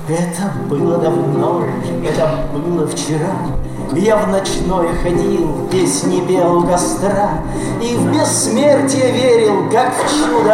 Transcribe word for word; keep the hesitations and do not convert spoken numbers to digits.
Это было давно, это было вчера. Я в ночное ходил, песни пел у костра, и в бессмертие верил, как в чудо